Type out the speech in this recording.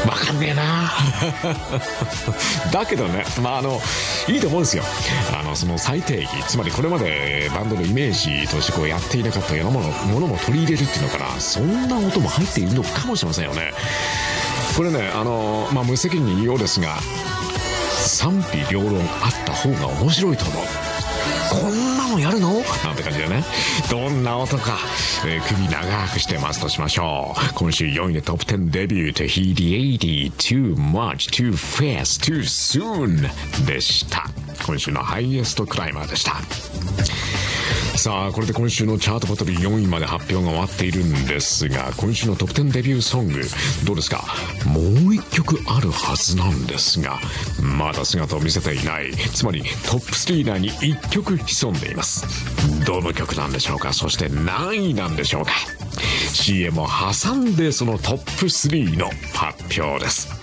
わかんねえなだけどね、いいと思うんですよ。その再定義、つまりこれまでバンドのイメージとしてやっていなかったようなものも取り入れるっていうのかな、そんな音も入っているのかもしれませんよね。これね、無責任に言うようですが、賛否両論あった方が面白いと思う。こんなのやるのなんて感じでね、どんな音か、首長くしてますとしましょう。今週4位でトップ10デビューと He80 Too Much Too Fast Too Soon でした。今週のハイエストクライマーでした。さあ、これで今週のチャートバトル4位まで発表が終わっているんですが、今週のトップ10デビューソングどうですか。もう1曲あるはずなんですが、まだ姿を見せていない。つまりトップ3内に1曲潜んでいます。どの曲なんでしょうか。そして何位なんでしょうか。 CM を挟んでそのトップ3の発表です。